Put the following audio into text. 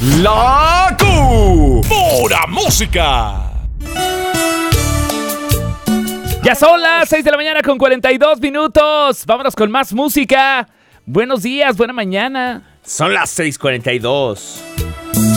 La Pura Música. Ya son las 6 de la mañana con 42 minutos. Vámonos con más música. Buenos días, buena mañana. Son las 6:42.